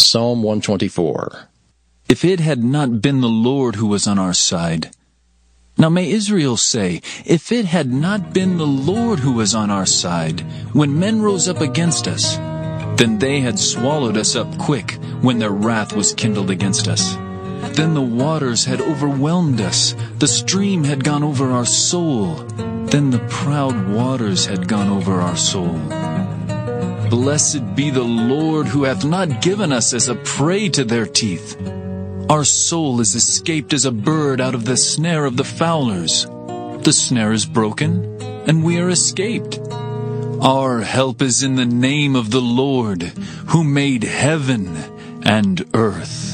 Psalm 124. If it had not been the Lord who was on our side. Now may Israel say, if it had not been the Lord who was on our side, when men rose up against us, then they had swallowed us up quick, when their wrath was kindled against us. Then the waters had overwhelmed us, the stream had gone over our soul, then the proud waters had gone over our soul. Blessed be the Lord who hath not given us as a prey to their teeth. Our soul is escaped as a bird out of the snare of the fowlers. The snare is broken, and we are escaped. Our help is in the name of the Lord, who made heaven and earth.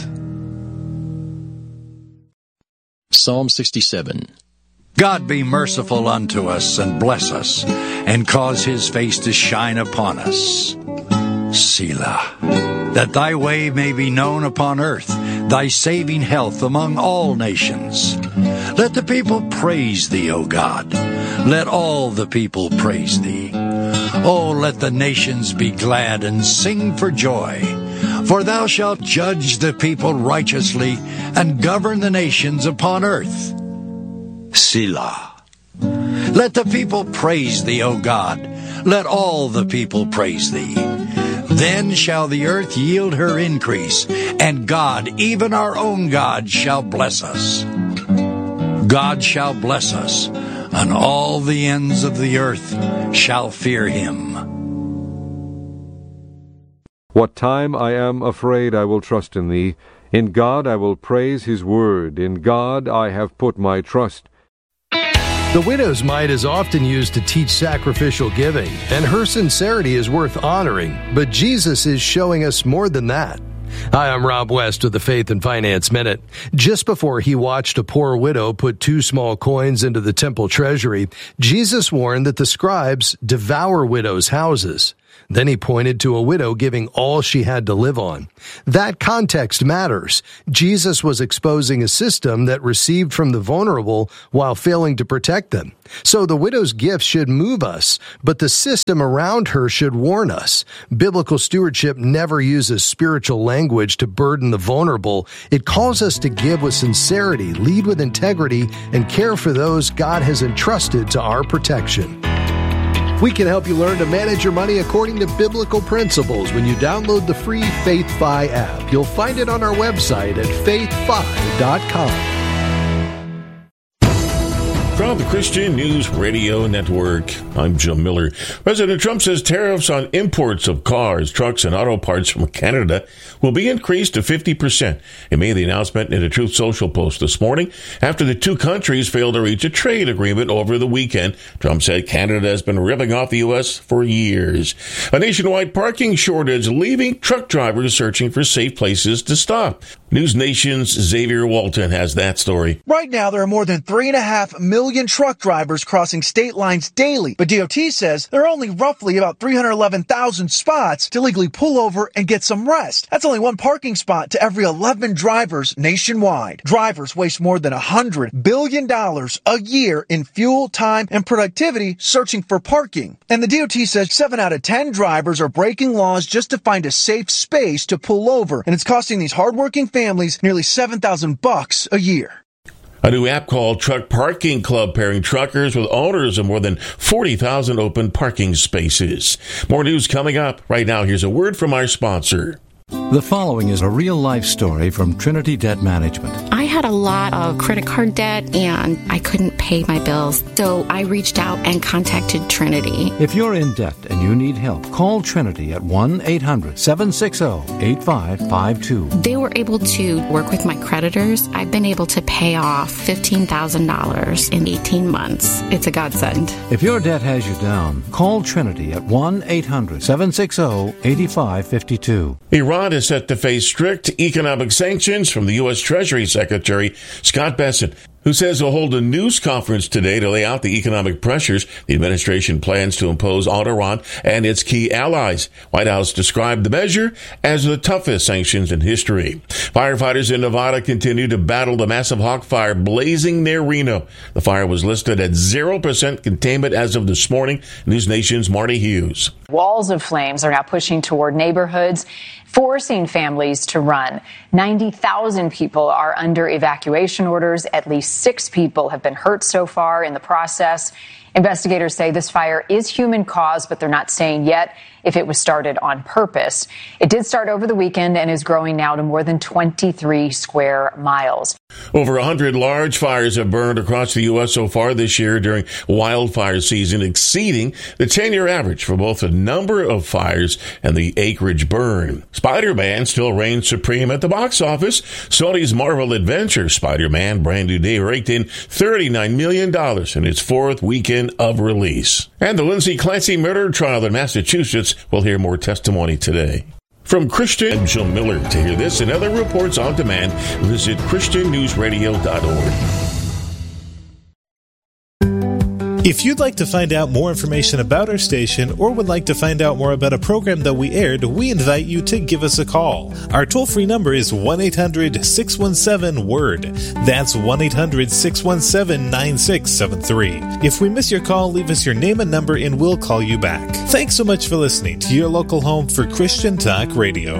Psalm 67. God be merciful unto us, and bless us, and cause his face to shine upon us. Selah. That thy way may be known upon earth, thy saving health among all nations. Let the people praise thee, O God. Let all the people praise thee. Oh, let the nations be glad and sing for joy. For thou shalt judge the people righteously and govern the nations upon earth. Selah. Let the people praise thee, O God. Let all the people praise thee. Then shall the earth yield her increase, and God, even our own God, shall bless us. God shall bless us, and all the ends of the earth shall fear him. What time I am afraid, I will trust in thee. In God I will praise his word. In God I have put my trust. The widow's mite is often used to teach sacrificial giving, and her sincerity is worth honoring, but Jesus is showing us more than that. Hi, I'm Rob West with the Faith and Finance Minute. Just before he watched a poor widow put 2 small coins into the temple treasury, Jesus warned that the scribes devour widows' houses. Then he pointed to a widow giving all she had to live on. That context matters. Jesus was exposing a system that received from the vulnerable while failing to protect them. So the widow's gift should move us, but the system around her should warn us. Biblical stewardship never uses spiritual language to burden the vulnerable. It calls us to give with sincerity, lead with integrity, and care for those God has entrusted to our protection. We can help you learn to manage your money according to biblical principles when you download the free FaithFi app. You'll find it on our website at faithfi.com. From the Christian News Radio Network, I'm Jim Miller. President Trump says tariffs on imports of cars, trucks, and auto parts from Canada will be increased to 50%. He made the announcement in a Truth Social post this morning after the 2 countries failed to reach a trade agreement over the weekend. Trump said Canada has been ripping off the U.S. for years. A nationwide parking shortage leaving truck drivers searching for safe places to stop. News Nation's Xavier Walton has that story. Right now, there are more than 3.5 million truck drivers crossing state lines daily, but DOT says there are only roughly about 311,000 spots to legally pull over and get some rest. That's only 1 parking spot to every 11 drivers nationwide. Drivers waste more than $100 billion a year in fuel, time, and productivity searching for parking. And the DOT says 7 out of 10 drivers are breaking laws just to find a safe space to pull over, and it's costing these hardworking families nearly $7,000 a year. A new app called Truck Parking Club pairing truckers with owners of more than 40,000 open parking spaces. More news coming up. Right now, here's a word from our sponsor. The following is a real-life story from Trinity Debt Management. I had a lot of credit card debt, and I couldn't pay my bills, so I reached out and contacted Trinity. If you're in debt and you need help, call Trinity at 1-800-760-8552. They were able to work with my creditors. I've been able to pay off $15,000 in 18 months. It's a godsend. If your debt has you down, call Trinity at 1-800-760-8552. Iran is set to face strict economic sanctions from the U.S. Treasury Secretary Scott Bessent, who says he'll hold a news conference today to lay out the economic pressures the administration plans to impose on Iran and its key allies. White House described the measure as the toughest sanctions in history. Firefighters in Nevada continue to battle the massive hawk fire blazing near Reno. The fire was listed at 0% containment as of this morning. News Nation's Marty Hughes. Walls of flames are now pushing toward neighborhoods, forcing families to run. 90,000 people are under evacuation orders. At least 6 people have been hurt so far in the process. Investigators say this fire is human caused, but they're not saying yet if it was started on purpose. It did start over the weekend and is growing now to more than 23 square miles. Over 100 large fires have burned across the U.S. so far this year during wildfire season, exceeding the 10-year average for both the number of fires and the acreage burned. Spider-Man still reigns supreme at the box office. Sony's Marvel Adventure Spider-Man Brand New Day raked in $39 million in its 4th weekend of release. And the Lindsay Clancy murder trial in Massachusetts will hear more testimony today. From Christian, I'm Joe Miller. To hear this and other reports on demand, visit ChristianNewsRadio.org. If you'd like to find out more information about our station or would like to find out more about a program that we aired, we invite you to give us a call. Our toll-free number is 1-800-617-WORD. That's 1-800-617-9673. If we miss your call, leave us your name and number and we'll call you back. Thanks so much for listening to your local home for Christian Talk Radio.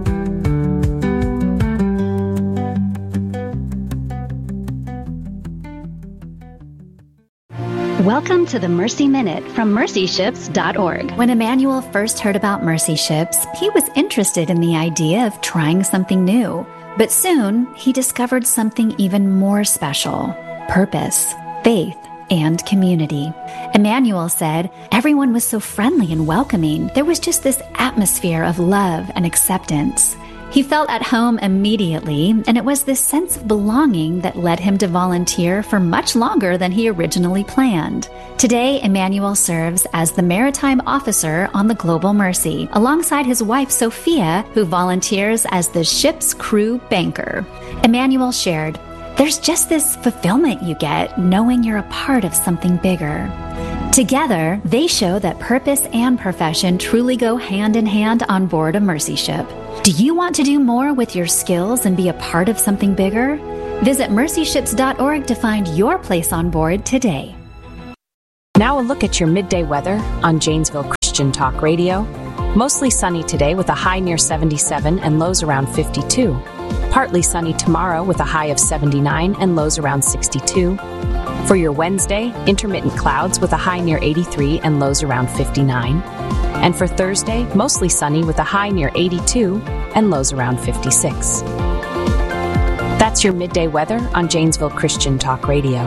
Welcome to the Mercy Minute from MercyShips.org. When Emmanuel first heard about Mercy Ships, he was interested in the idea of trying something new. But soon, he discovered something even more special: purpose, faith, and community. Emmanuel said, everyone was so friendly and welcoming. There was just this atmosphere of love and acceptance. He felt at home immediately, and it was this sense of belonging that led him to volunteer for much longer than he originally planned. Today, Emmanuel serves as the maritime officer on the Global Mercy, alongside his wife Sophia, who volunteers as the ship's crew banker. Emmanuel shared, "There's just this fulfillment you get knowing you're a part of something bigger." Together, they show that purpose and profession truly go hand in hand on board a Mercy ship. Do you want to do more with your skills and be a part of something bigger? Visit MercyShips.org to find your place on board today. Now a look at your midday weather on Janesville Christian Talk Radio. Mostly sunny today with a high near 77 and lows around 52. Partly sunny tomorrow with a high of 79 and lows around 62. For your Wednesday, intermittent clouds with a high near 83 and lows around 59. And for Thursday, mostly sunny with a high near 82 and lows around 56. That's your midday weather on Janesville Christian Talk Radio.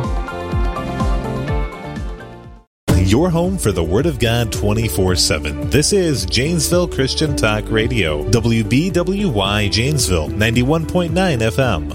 Your home for the Word of God 24/7. This is Janesville Christian Talk Radio. WBWY Janesville, 91.9 FM.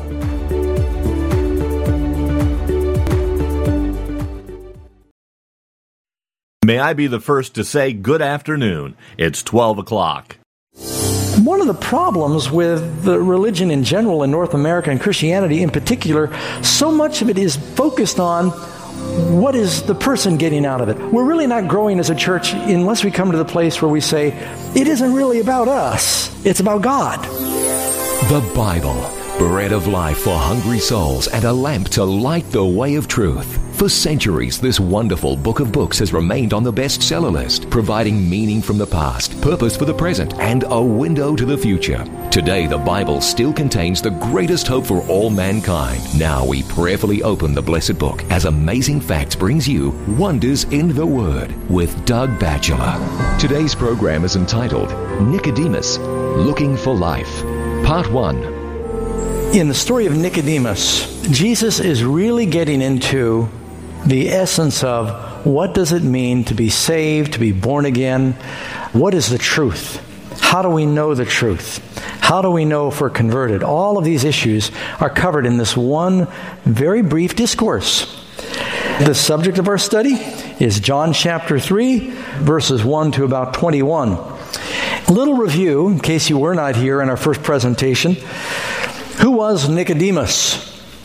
May I be the first to say good afternoon. It's 12 o'clock. One of the problems with the religion in general in North America and Christianity in particular, so much of it is focused on what is the person getting out of it. We're really not growing as a church unless we come to the place where we say, it isn't really about us, it's about God. The Bible, bread of life for hungry souls and a lamp to light the way of truth. For centuries, this wonderful book of books has remained on the bestseller list, providing meaning from the past, purpose for the present, and a window to the future. Today, the Bible still contains the greatest hope for all mankind. Now we prayerfully open the blessed book as Amazing Facts brings you Wonders in the Word with Doug Batchelor. Today's program is entitled Nicodemus, Looking for Life. Part 1. In the story of Nicodemus, Jesus is really getting into the essence of what does it mean to be saved, to be born again? What is the truth? How do we know the truth? How do we know if we're converted? All of these issues are covered in this one very brief discourse. The subject of our study is John chapter 3, verses 1 to about 21. A little review, in case you were not here in our first presentation. Who was Nicodemus?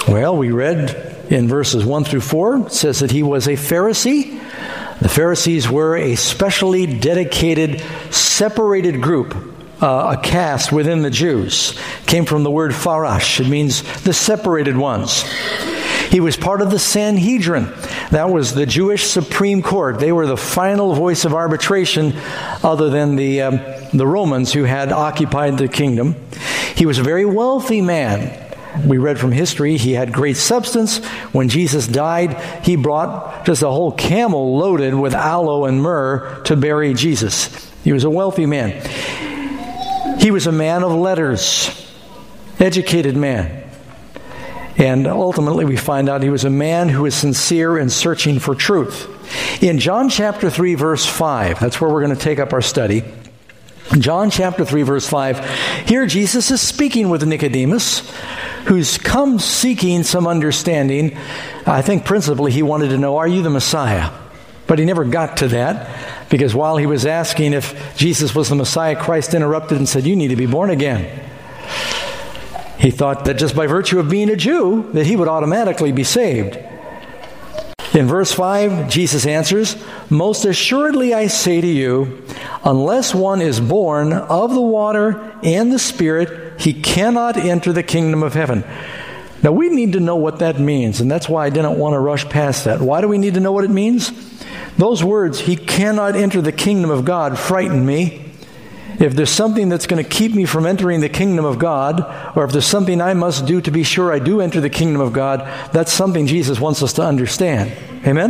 Well, we read in verses 1 through 4, it says that he was a Pharisee. The Pharisees were a specially dedicated, separated group, a caste within the Jews. Came from the word farash. It means the separated ones. He was part of the Sanhedrin. That was the Jewish Supreme Court. They were the final voice of arbitration other than the Romans who had occupied the kingdom. He was a very wealthy man. We read from history, he had great substance. When Jesus died, he brought just a whole camel loaded with aloe and myrrh to bury Jesus. He was a wealthy man. He was a man of letters, educated man. And ultimately we find out he was a man who was sincere in searching for truth. In John chapter 3, verse 5, that's where we're going to take up our study. John chapter 3, verse 5, here Jesus is speaking with Nicodemus, who's come seeking some understanding. I think principally he wanted to know, are you the Messiah? But he never got to that, because while he was asking if Jesus was the Messiah, Christ interrupted and said, you need to be born again. He thought that just by virtue of being a Jew, that he would automatically be saved. In verse 5, Jesus answers, most assuredly I say to you, unless one is born of the water and the Spirit, he cannot enter the kingdom of heaven. Now we need to know what that means, and that's why I didn't want to rush past that. Why do we need to know what it means? Those words, he cannot enter the kingdom of God, frighten me. If there's something that's going to keep me from entering the kingdom of God, or if there's something I must do to be sure I do enter the kingdom of God, that's something Jesus wants us to understand. Amen?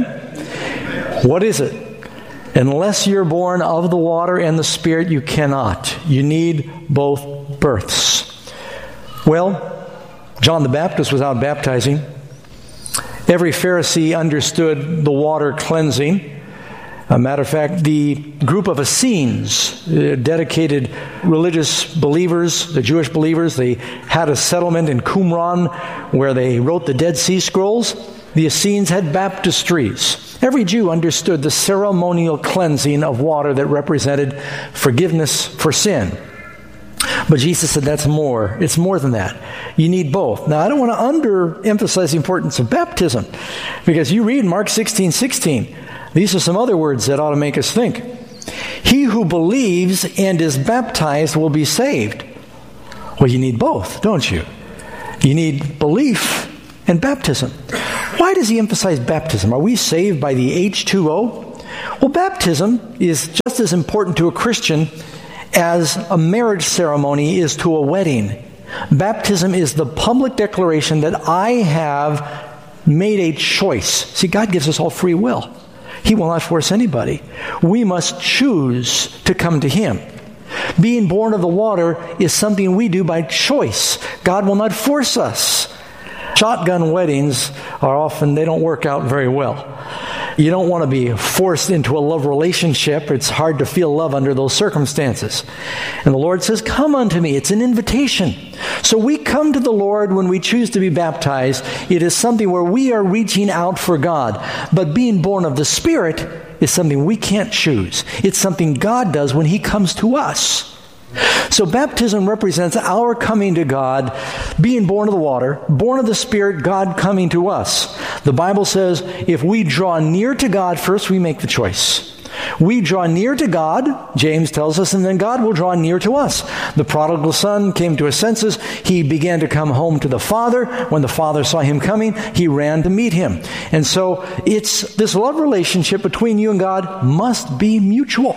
What is it? Unless you're born of the water and the Spirit, you cannot. You need both births. Well, John the Baptist was out baptizing. Every Pharisee understood the water cleansing. A matter of fact, the group of Essenes, dedicated religious believers, the Jewish believers, they had a settlement in Qumran where they wrote the Dead Sea Scrolls. The Essenes had baptistries. Every Jew understood the ceremonial cleansing of water that represented forgiveness for sin. But Jesus said that's more. It's more than that. You need both. Now, I don't want to underemphasize the importance of baptism, because you read Mark 16:16. These are some other words that ought to make us think. He who believes and is baptized will be saved. Well, you need both, don't you? You need belief and baptism. Why does he emphasize baptism? Are we saved by the H2O? Well, baptism is just as important to a Christian as a marriage ceremony is to a wedding. Baptism is the public declaration that I have made a choice. See, God gives us all free will. He will not force anybody. We must choose to come to Him. Being born of the water is something we do by choice. God will not force us. Shotgun weddings are often, they don't work out very well. You don't want to be forced into a love relationship. It's hard to feel love under those circumstances. And the Lord says, come unto me. It's an invitation. So we come to the Lord when we choose to be baptized. It is something where we are reaching out for God. But being born of the Spirit is something we can't choose. It's something God does when He comes to us. So baptism represents our coming to God, being born of the water, born of the Spirit, God coming to us. The Bible says if we draw near to God first, we make the choice. We draw near to God, James tells us, and then God will draw near to us. The prodigal son came to his senses. He began to come home to the Father. When the Father saw him coming, he ran to meet him. And so it's this love relationship between you and God must be mutual.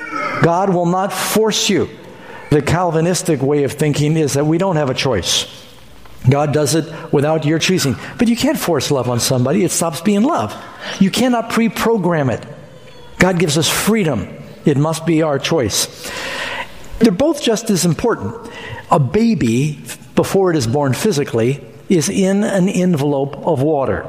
God will not force you. The Calvinistic way of thinking is that we don't have a choice. God does it without your choosing. But you can't force love on somebody. It stops being love. You cannot pre-program it. God gives us freedom. It must be our choice. They're both just as important. A baby, before it is born physically, is in an envelope of water.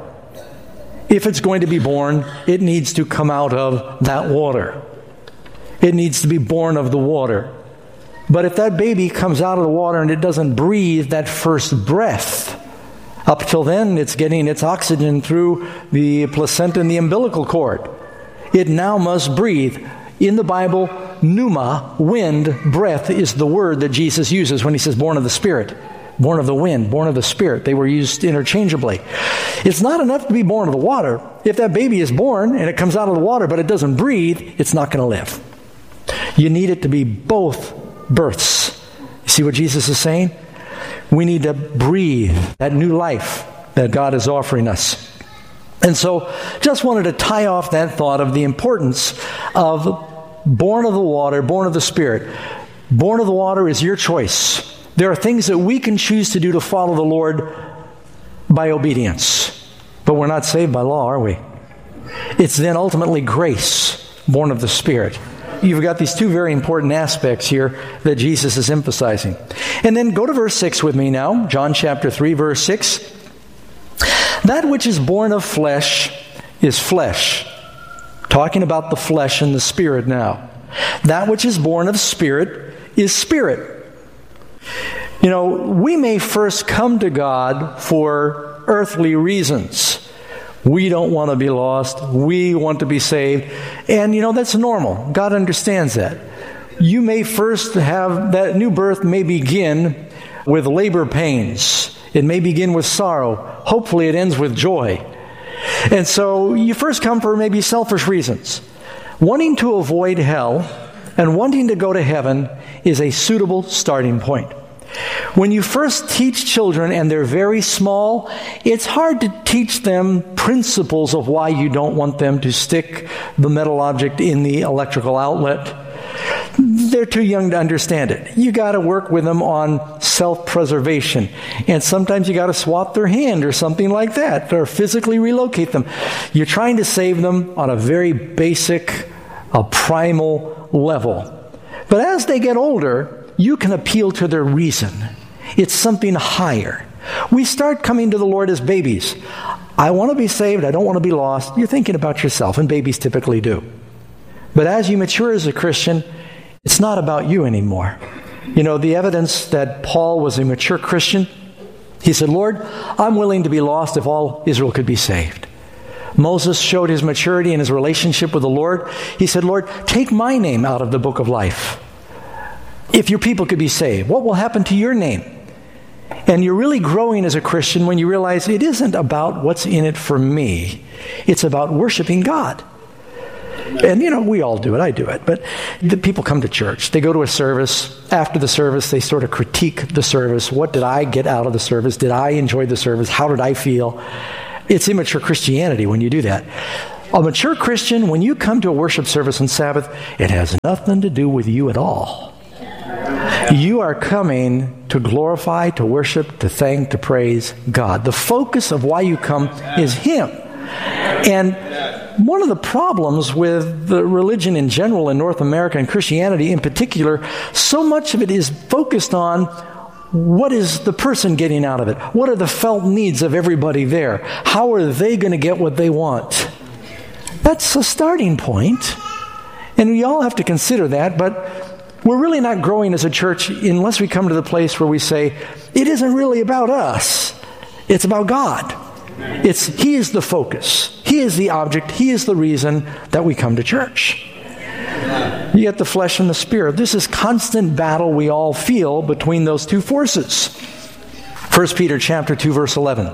If it's going to be born, it needs to come out of that water. It needs to be born of the water. But if that baby comes out of the water and it doesn't breathe that first breath, up till then it's getting its oxygen through the placenta and the umbilical cord. It now must breathe. In the Bible, pneuma, wind, breath, is the word that Jesus uses when He says born of the Spirit. born of the wind, born of the Spirit. They were used interchangeably. It's not enough to be born of the water. If that baby is born and it comes out of the water but it doesn't breathe, it's not going to live. You need it to be both births. You see what Jesus is saying? We need to breathe that new life that God is offering us. And so, just wanted to tie off that thought of the importance of born of the water, born of the Spirit. Born of the water is your choice. There are things that we can choose to do to follow the Lord by obedience. But we're not saved by law, are we? It's then ultimately grace, born of the Spirit. You've got these two very important aspects here that Jesus is emphasizing. And then go to verse 6 with me now. John chapter 3, verse 6. That which is born of flesh is flesh. Talking about the flesh and the spirit now. That which is born of spirit is spirit. You know, we may first come to God for earthly reasons. We don't want to be lost. We want to be saved. And, you know, that's normal. God understands that. You may first have, that new birth may begin with labor pains. It may begin with sorrow. Hopefully it ends with joy. And so you first come for maybe selfish reasons. Wanting to avoid hell and wanting to go to heaven is a suitable starting point. When you first teach children and they're very small, it's hard to teach them principles of why you don't want them to stick the metal object in the electrical outlet. They're too young to understand it. You got to work with them on self-preservation. And sometimes you got to swap their hand or something like that, or physically relocate them. You're trying to save them on a very basic, a primal level. But as they get older, you can appeal to their reason. It's something higher. We start coming to the Lord as babies. I want to be saved. I don't want to be lost. You're thinking about yourself, and babies typically do. But as you mature as a Christian, it's not about you anymore. You know, the evidence that Paul was a mature Christian, he said, Lord, I'm willing to be lost if all Israel could be saved. Moses showed his maturity in his relationship with the Lord. He said, Lord, take my name out of the book of life. If your people could be saved, what will happen to your name? And you're really growing as a Christian when you realize it isn't about what's in it for me. It's about worshiping God. And, you know, we all do it. I do it. But the people come to church. They go to a service. After the service, they sort of critique the service. What did I get out of the service? Did I enjoy the service? How did I feel? It's immature Christianity when you do that. A mature Christian, when you come to a worship service on Sabbath, it has nothing to do with you at all. You are coming to glorify, to worship, to thank, to praise God. The focus of why you come is Him. And one of the problems with the religion in general in North America and Christianity in particular, so much of it is focused on what is the person getting out of it? What are the felt needs of everybody there? How are they going to get what they want? That's a starting point. And we all have to consider that, but we're really not growing as a church unless we come to the place where we say, it isn't really about us. It's about God. He is the focus. He is the object. He is the reason that we come to church. You get the flesh and the spirit. This is constant battle we all feel between those two forces. 1 Peter chapter 2, verse 11.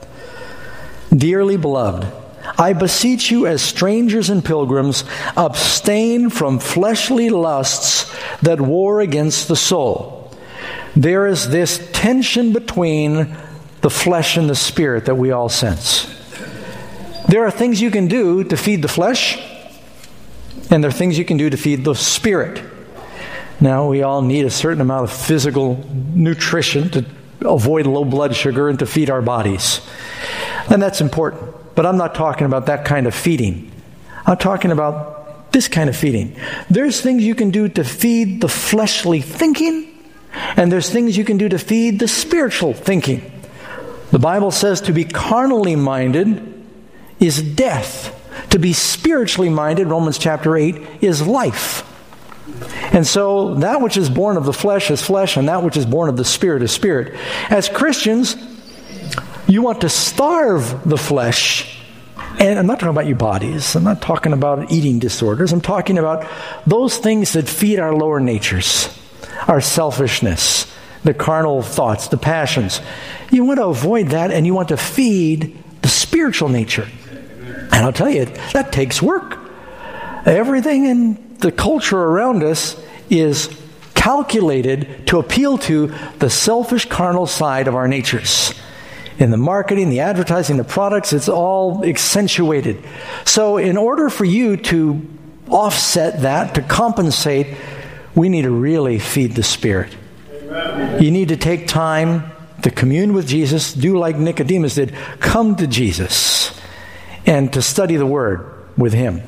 Dearly beloved, I beseech you as strangers and pilgrims, abstain from fleshly lusts that war against the soul. There is this tension between the flesh and the spirit that we all sense. There are things you can do to feed the flesh, and there are things you can do to feed the spirit. Now, we all need a certain amount of physical nutrition to avoid low blood sugar and to feed our bodies. And that's important. But I'm not talking about that kind of feeding. I'm talking about this kind of feeding. There's things you can do to feed the fleshly thinking, and there's things you can do to feed the spiritual thinking. The Bible says to be carnally minded is death. To be spiritually minded, Romans chapter 8, is life. And so that which is born of the flesh is flesh, and that which is born of the spirit is spirit. As Christians, you want to starve the flesh. And I'm not talking about your bodies. I'm not talking about eating disorders. I'm talking about those things that feed our lower natures, our selfishness, the carnal thoughts, the passions. You want to avoid that, and you want to feed the spiritual nature. And I'll tell you, that takes work. Everything in the culture around us is calculated to appeal to the selfish carnal side of our natures. In the marketing, the advertising, the products, it's all accentuated. So in order for you to offset that, to compensate, we need to really feed the Spirit. Amen. You need to take time to commune with Jesus, do like Nicodemus did, come to Jesus, and to study the Word with Him.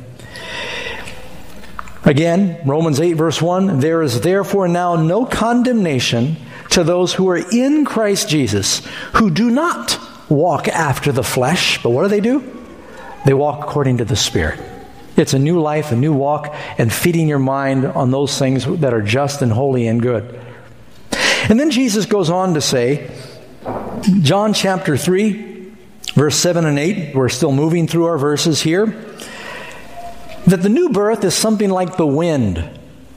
Again, Romans 8 verse 1, there is therefore now no condemnation to those who are in Christ Jesus, who do not walk after the flesh. But what do? They walk according to the Spirit. It's a new life, a new walk, and feeding your mind on those things that are just and holy and good. And then Jesus goes on to say, John chapter 3, verse 7 and 8, we're still moving through our verses here, that the new birth is something like the wind.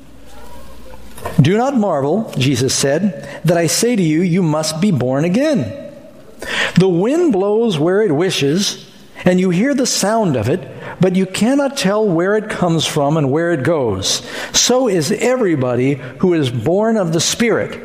Do not marvel, Jesus said, that I say to you, you must be born again. The wind blows where it wishes, and you hear the sound of it, but you cannot tell where it comes from and where it goes. So is everybody who is born of the Spirit.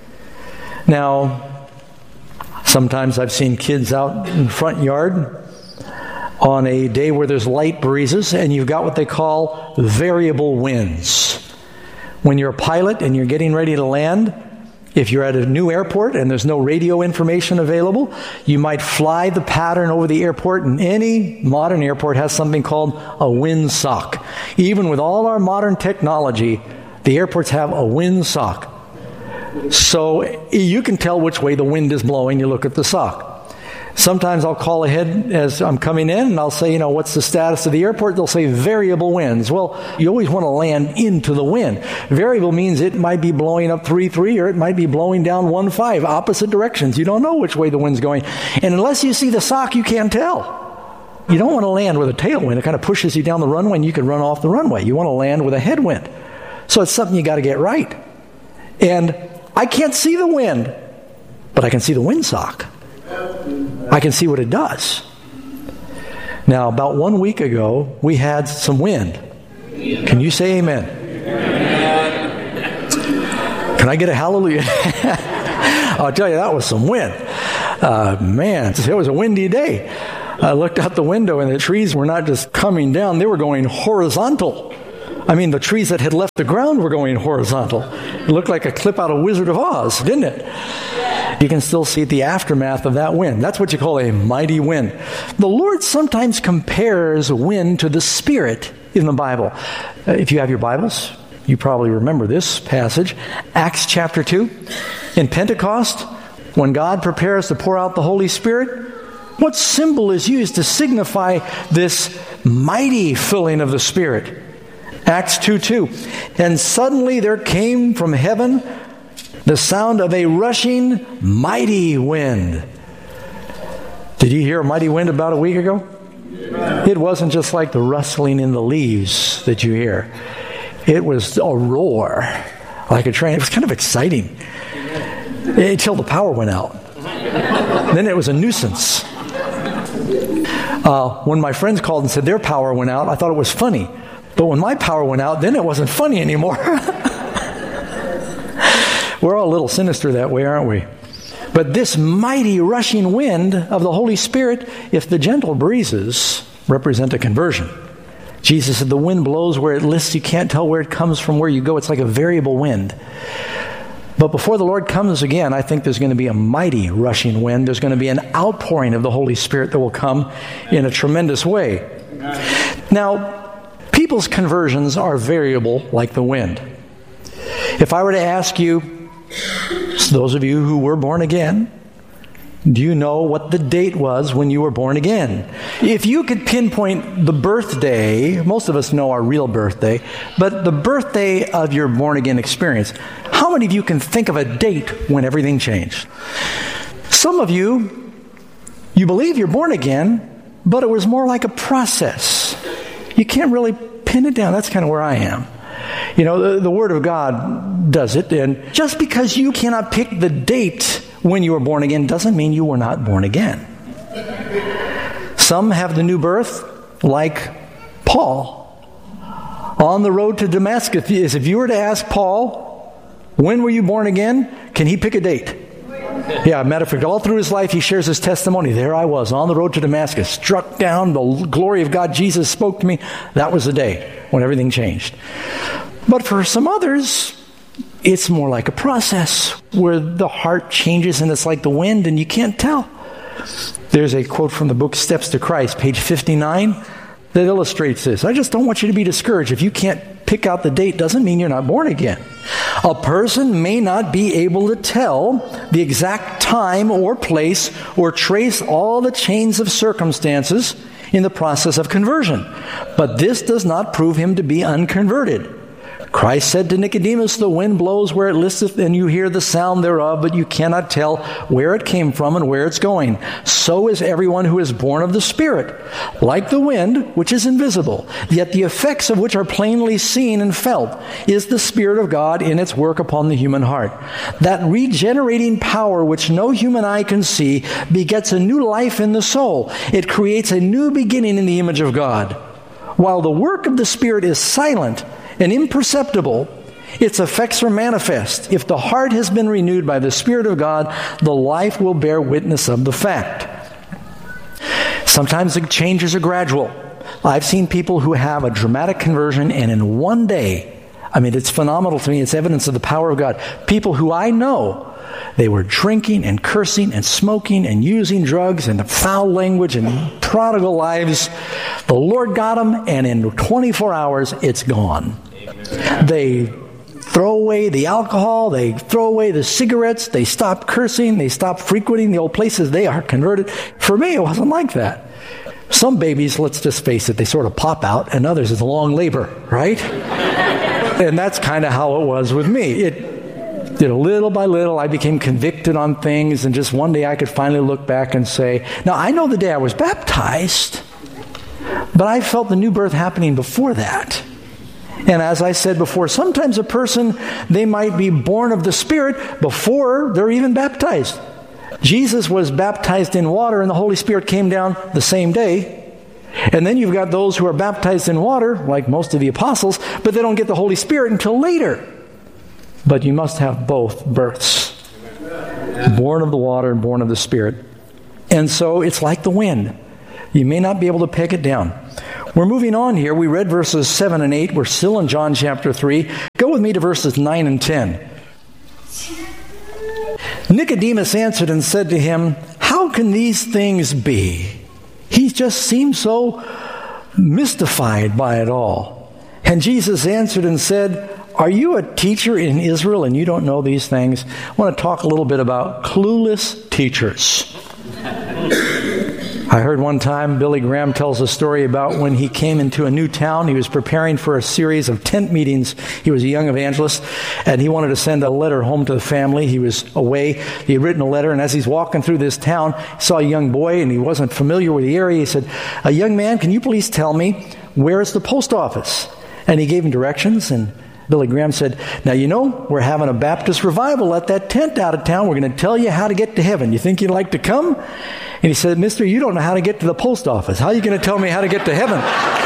Now, sometimes I've seen kids out in the front yard on a day where there's light breezes, and you've got what they call variable winds. When you're a pilot and you're getting ready to land, if you're at a new airport and there's no radio information available, you might fly the pattern over the airport, and any modern airport has something called a windsock. Even with all our modern technology, the airports have a windsock. So you can tell which way the wind is blowing. You look at the sock. Sometimes I'll call ahead as I'm coming in, and I'll say, what's the status of the airport? They'll say variable winds. Well, you always want to land into the wind. Variable means it might be blowing up 3-3, or it might be blowing down 1-5, opposite directions. You don't know which way the wind's going. And unless you see the sock, you can't tell. You don't want to land with a tailwind. It kind of pushes you down the runway, and you can run off the runway. You want to land with a headwind. So it's something you got to get right. And I can't see the wind, but I can see the windsock. I can see what it does. Now, about 1 week ago, we had some wind. Can you say amen? Can I get a hallelujah? I'll tell you, that was some wind. Man, it was a windy day. I looked out the window, and the trees were not just coming down, they were going horizontal. I mean, the trees that had left the ground were going horizontal. It looked like a clip out of Wizard of Oz, didn't it? You can still see the aftermath of that wind. That's what you call a mighty wind. The Lord sometimes compares wind to the Spirit in the Bible. If you have your Bibles, you probably remember this passage. Acts chapter 2. In Pentecost, when God prepares to pour out the Holy Spirit, what symbol is used to signify this mighty filling of the Spirit? Acts 2:2. And suddenly there came from heaven the sound of a rushing mighty wind. Did you hear a mighty wind about a week ago? It wasn't just like the rustling in the leaves that you hear. It was a roar, like a train. It was kind of exciting until the power went out. Then it was a nuisance. When my friends called and said their power went out, I thought it was funny. But when my power went out, then it wasn't funny anymore. We're all a little sinister that way, aren't we? But this mighty rushing wind of the Holy Spirit, if the gentle breezes represent a conversion. Jesus said the wind blows where it lists. You can't tell where it comes from, where you go. It's like a variable wind. But before the Lord comes again, I think there's going to be a mighty rushing wind. There's going to be an outpouring of the Holy Spirit that will come in a tremendous way. Now, people's conversions are variable like the wind. If I were to ask you, those of you who were born again, do you know what the date was when you were born again? If you could pinpoint the birthday, most of us know our real birthday, but the birthday of your born again experience, how many of you can think of a date when everything changed? Some of you believe you're born again, but it was more like a process. You can't really pin it down. That's kind of where I am. You know, the Word of God does it. And just because you cannot pick the date when you were born again doesn't mean you were not born again. Some have the new birth, like Paul. On the road to Damascus, if you were to ask Paul, when were you born again? Can he pick a date? Yeah, matter of fact, all through his life, he shares his testimony. There I was, on the road to Damascus, struck down, the glory of God, Jesus spoke to me. That was the day when everything changed. But for some others, it's more like a process where the heart changes and it's like the wind and you can't tell. There's a quote from the book Steps to Christ, page 59, that illustrates this. I just don't want you to be discouraged. If you can't pick out the date, doesn't mean you're not born again. A person may not be able to tell the exact time or place or trace all the chains of circumstances in the process of conversion. But this does not prove him to be unconverted. Christ said to Nicodemus, the wind blows where it listeth, and you hear the sound thereof, but you cannot tell where it came from and where it's going. So is everyone who is born of the Spirit. Like the wind, which is invisible, yet the effects of which are plainly seen and felt, is the Spirit of God in its work upon the human heart. That regenerating power which no human eye can see begets a new life in the soul. It creates a new beginning in the image of God. While the work of the Spirit is silent and imperceptible, its effects are manifest. If the heart has been renewed by the Spirit of God, the life will bear witness of the fact. Sometimes the changes are gradual. I've seen people who have a dramatic conversion, and in one day, I mean, it's phenomenal to me. It's evidence of the power of God. People who I know, they were drinking and cursing and smoking and using drugs and foul language and prodigal lives. The Lord got them, and in 24 hours, it's gone. They throw away the alcohol, they throw away the cigarettes, they stop cursing, they stop frequenting the old places, they are converted. For me, it wasn't like that. Some babies, let's just face it, they sort of pop out, and others it's a long labor, right? And that's kind of how it was with me. Little by little, I became convicted on things, and just one day I could finally look back and say, now I know the day I was baptized, but I felt the new birth happening before that. And as I said before, sometimes a person, they might be born of the Spirit before they're even baptized. Jesus was baptized in water and the Holy Spirit came down the same day. And then you've got those who are baptized in water, like most of the apostles, but they don't get the Holy Spirit until later. But you must have both births. Born of the water and born of the Spirit. And so it's like the wind. You may not be able to peg it down. We're moving on here. We read verses 7 and 8. We're still in John chapter 3. Go with me to verses 9 and 10. Nicodemus answered and said to him, how can these things be? He just seemed so mystified by it all. And Jesus answered and said, are you a teacher in Israel and you don't know these things? I want to talk a little bit about clueless teachers. I heard one time Billy Graham tells a story about when he came into a new town. He was preparing for a series of tent meetings. He was a young evangelist, and he wanted to send a letter home to the family. He was away. He had written a letter, and as he's walking through this town, he saw a young boy, and he wasn't familiar with the area. He said, young man, can you please tell me where is the post office? And he gave him directions, and Billy Graham said, now you know, we're having a Baptist revival at that tent out of town. We're going to tell you how to get to heaven. You think you'd like to come? And he said, mister, you don't know how to get to the post office. How are you going to tell me how to get to heaven?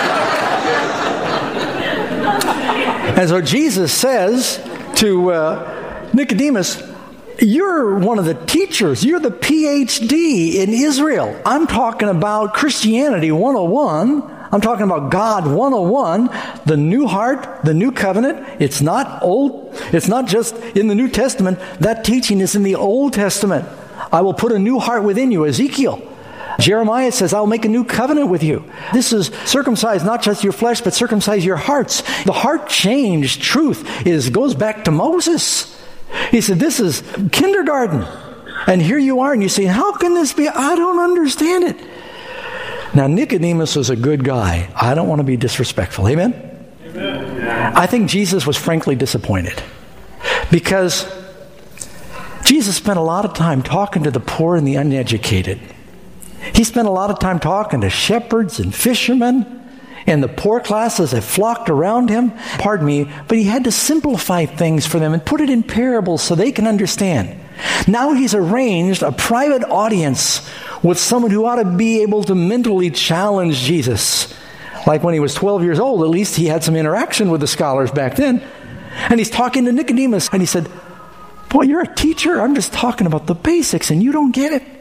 And so Jesus says to Nicodemus, you're one of the teachers. You're the PhD in Israel. I'm talking about Christianity 101. I'm talking about God 101, the new heart, the new covenant. It's not old. It's not just in the New Testament. That teaching is in the Old Testament. I will put a new heart within you, Ezekiel. Jeremiah says, I'll make a new covenant with you. This is circumcise not just your flesh, but circumcise your hearts. The heart change truth goes back to Moses. He said, this is kindergarten. And here you are, and you say, how can this be? I don't understand it. Now, Nicodemus was a good guy. I don't want to be disrespectful. Amen? Amen. I think Jesus was frankly disappointed because Jesus spent a lot of time talking to the poor and the uneducated. He spent a lot of time talking to shepherds and fishermen and the poor classes have flocked around him. Pardon me, but he had to simplify things for them and put it in parables so they can understand. Now he's arranged a private audience with someone who ought to be able to mentally challenge Jesus. Like when he was 12 years old, at least he had some interaction with the scholars back then. And he's talking to Nicodemus, and he said, "Boy, you're a teacher. I'm just talking about the basics, and you don't get it."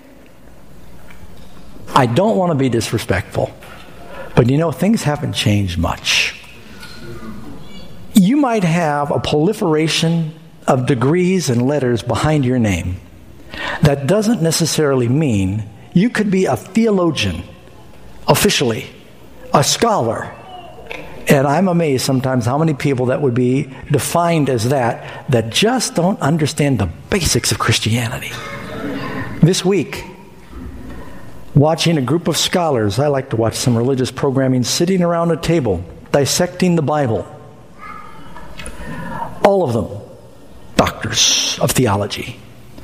I don't want to be disrespectful, but things haven't changed much. You might have a proliferation of degrees and letters behind your name. That doesn't necessarily mean you could be a theologian, officially, a scholar. And I'm amazed sometimes how many people that would be defined as that just don't understand the basics of Christianity. This week, watching a group of scholars, I like to watch some religious programming, sitting around a table, dissecting the Bible. All of them, doctors of theology.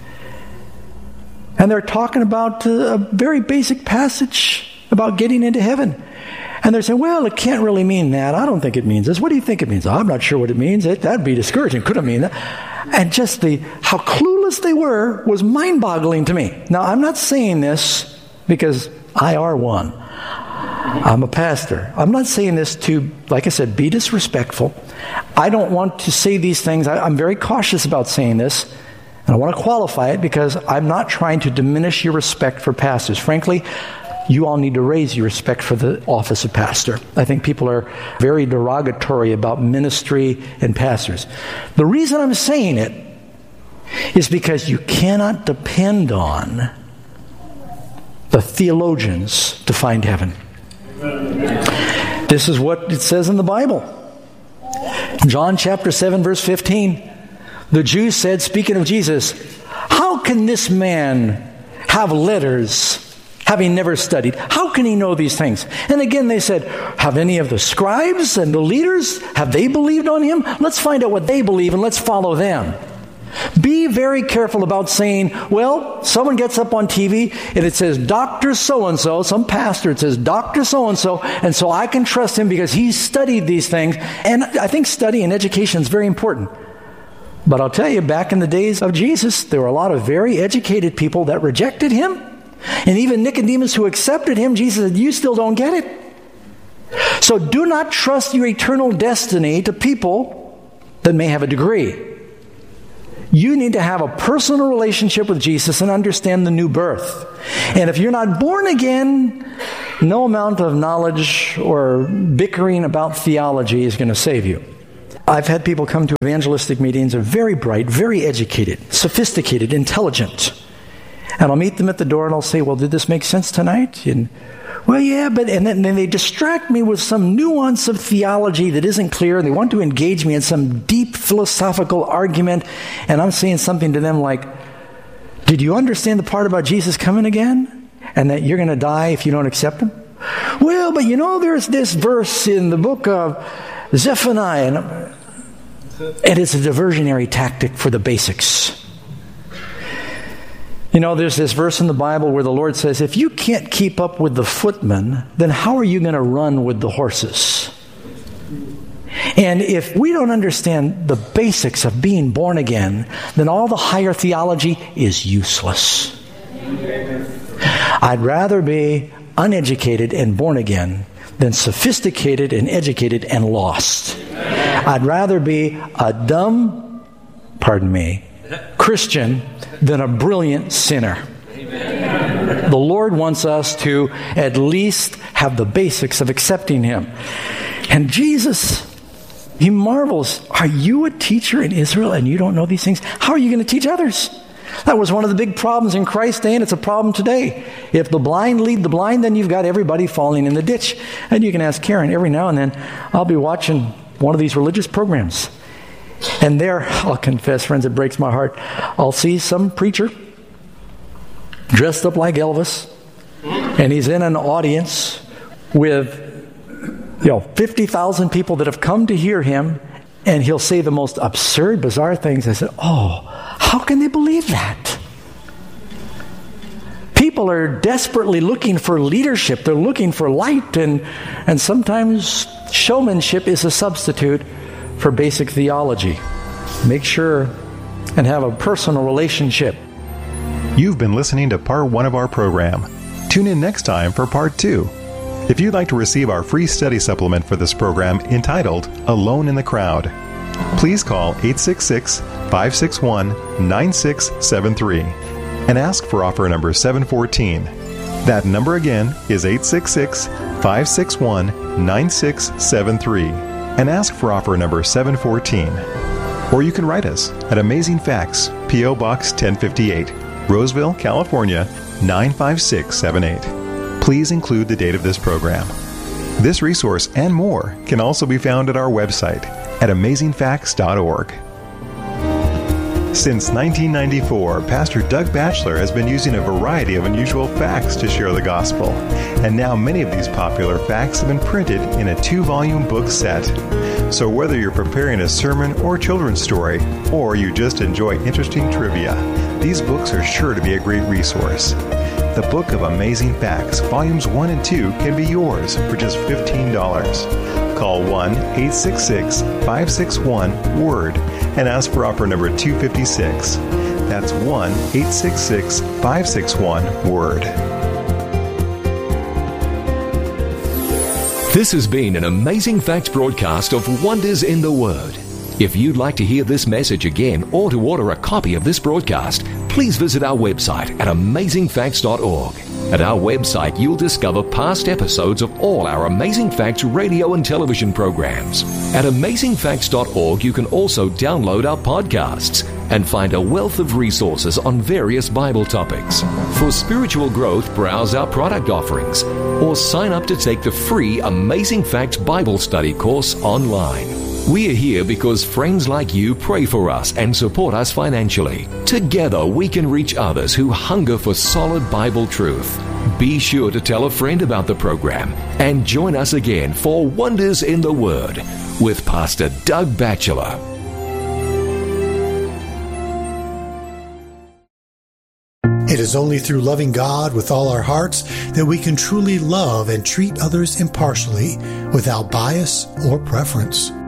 And they're talking about a very basic passage about getting into heaven. And they're saying, well, it can't really mean that. I don't think it means this. What do you think it means? I'm not sure what it means. That'd be discouraging. Couldn't mean that. And just how clueless they were was mind-boggling to me. Now, I'm not saying this because I are one. I'm a pastor. I'm not saying this to, like I said, be disrespectful. I don't want to say these things. I'm very cautious about saying this. And I want to qualify it because I'm not trying to diminish your respect for pastors. Frankly, you all need to raise your respect for the office of pastor. I think people are very derogatory about ministry and pastors. The reason I'm saying it is because you cannot depend on the theologians to find heaven. This is what it says in the Bible. John chapter 7, verse 15. The Jews said, speaking of Jesus, "How can this man have letters, having never studied? How can he know these things?" And again they said, "Have any of the scribes and the leaders, have they believed on him? Let's find out what they believe and let's follow them." Be very careful about saying, well, someone gets up on TV and it says Dr. So-and-so, some pastor, it says Dr. So-and-so, and so I can trust him because he's studied these things. And I think study and education is very important. But I'll tell you, back in the days of Jesus, there were a lot of very educated people that rejected him. And even Nicodemus, who accepted him, Jesus said, "You still don't get it." So do not trust your eternal destiny to people that may have a degree. You need to have a personal relationship with Jesus and understand the new birth. And if you're not born again, no amount of knowledge or bickering about theology is going to save you. I've had people come to evangelistic meetings who are very bright, very educated, sophisticated, intelligent. And I'll meet them at the door and I'll say, "Well, did this make sense tonight?" And, "Well, yeah, but..." And then they distract me with some nuance of theology that isn't clear. And they want to engage me in some deep philosophical argument. And I'm saying something to them like, "Did you understand the part about Jesus coming again? And that you're going to die if you don't accept him?" "Well, but there's this verse in the book of Zephaniah." And it's a diversionary tactic for the basics. There's this verse in the Bible where the Lord says, if you can't keep up with the footmen, then how are you going to run with the horses? And if we don't understand the basics of being born again, then all the higher theology is useless. I'd rather be uneducated and born again than sophisticated and educated and lost. I'd rather be a dumb, Christian than a brilliant sinner. Amen. The Lord wants us to at least have the basics of accepting him. And Jesus, he marvels, "Are you a teacher in Israel and you don't know these things? How are you going to teach others?" That was one of the big problems in Christ's day, and it's a problem today. If the blind lead the blind, then you've got everybody falling in the ditch. And you can ask Karen, every now and then, I'll be watching one of these religious programs. And there, I'll confess, friends, it breaks my heart. I'll see some preacher dressed up like Elvis, and he's in an audience with 50,000 people that have come to hear him, and he'll say the most absurd, bizarre things. I said, "Oh, how can they believe that?" people are desperately looking for leadership. They're looking for light, and sometimes showmanship is a substitute for basic theology. Make sure and have a personal relationship. You've been listening to Part 1 of our program. Tune in next time for Part 2. If you'd like to receive our free study supplement for this program entitled Alone in the Crowd, please call 866-561-9673 and ask for offer number 714. That number again is 866-561-9673 and ask for offer number 714. Or you can write us at Amazing Facts, P.O. Box 1058, Roseville, California, 95678. Please include the date of this program. This resource and more can also be found at our website at amazingfacts.org. Since 1994, Pastor Doug Batchelor has been using a variety of unusual facts to share the gospel, and now many of these popular facts have been printed in a 2-volume book set. So whether you're preparing a sermon or children's story, or you just enjoy interesting trivia, these books are sure to be a great resource. The Book of Amazing Facts, Volumes 1 and 2 can be yours for just $15. Call 1-866-561-WORD and ask for offer number 256. That's 1-866-561-WORD. This has been an Amazing Facts broadcast of Wonders in the Word. If you'd like to hear this message again or to order a copy of this broadcast, please visit our website at amazingfacts.org. At our website, you'll discover past episodes of all our Amazing Facts radio and television programs. At amazingfacts.org, you can also download our podcasts and find a wealth of resources on various Bible topics. For spiritual growth, browse our product offerings or sign up to take the free Amazing Facts Bible Study course online. We are here because friends like you pray for us and support us financially. Together, we can reach others who hunger for solid Bible truth. Be sure to tell a friend about the program and join us again for Wonders in the Word with Pastor Doug Batchelor. It is only through loving God with all our hearts that we can truly love and treat others impartially without bias or preference.